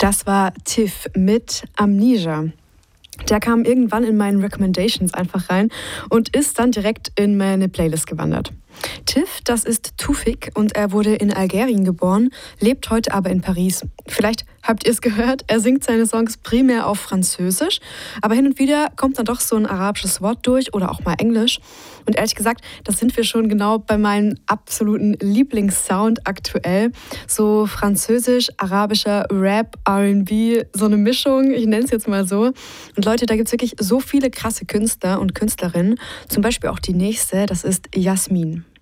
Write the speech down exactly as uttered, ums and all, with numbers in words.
Das war Tiff mit Amnesia. Der kam irgendwann in meinen Recommendations einfach rein und ist dann direkt in meine Playlist gewandert. Tiff, das ist Tufik und er wurde in Algerien geboren, lebt heute aber in Paris. Vielleicht habt ihr es gehört, er singt seine Songs primär auf Französisch, aber hin und wieder kommt dann doch so ein arabisches Wort durch oder auch mal Englisch. Und ehrlich gesagt, das sind wir schon genau bei meinem absoluten Lieblingssound aktuell. So französisch, arabischer Rap, R and B, so eine Mischung, ich nenne es jetzt mal so. Und Leute, da gibt es wirklich so viele krasse Künstler und Künstlerinnen. Zum Beispiel auch die nächste, das ist Jasmin.